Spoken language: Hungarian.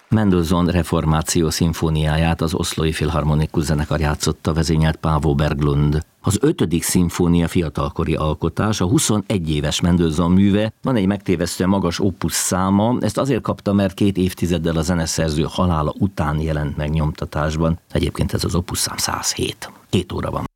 Mendelssohn reformáció szimfóniáját az Oszlói Filharmonikus Zenekar játszotta, vezényelt Paavo Berglund. Az 5. szimfónia fiatalkori alkotás, a 21 éves Mendelssohn műve, van egy megtévesztően magas opus száma, ezt azért kapta, mert 2 évtizeddel a zeneszerző halála után jelent meg nyomtatásban. Egyébként ez az opus szám 107. 2 óra van.